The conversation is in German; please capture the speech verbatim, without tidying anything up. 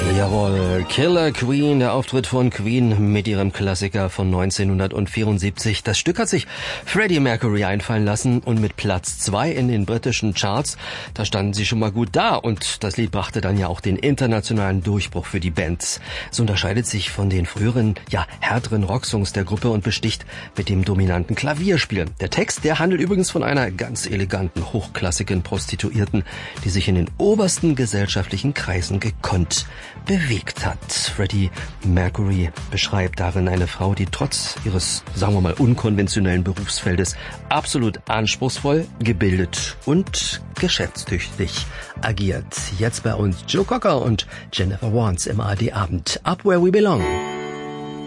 Jawohl, Killer Queen, der Auftritt von Queen mit ihrem Klassiker von neunzehnhundertvierundsiebzig. Das Stück hat sich Freddie Mercury einfallen lassen und mit Platz zwei in den britischen Charts, da standen sie schon mal gut da und das Lied brachte dann ja auch den internationalen Durchbruch für die Band. Es unterscheidet sich von den früheren, ja, härteren Rocksongs der Gruppe und besticht mit dem dominanten Klavierspiel. Der Text, der handelt übrigens von einer ganz eleganten, hochklassigen Prostituierten, die sich in den obersten gesellschaftlichen Kreisen gekonnt bewegt hat. Freddie Mercury beschreibt darin eine Frau, die trotz ihres, sagen wir mal, unkonventionellen Berufsfeldes absolut anspruchsvoll, gebildet und geschäftstüchtig agiert. Jetzt bei uns Joe Cocker und Jennifer Warnes im A R D Abend. Up Where We Belong.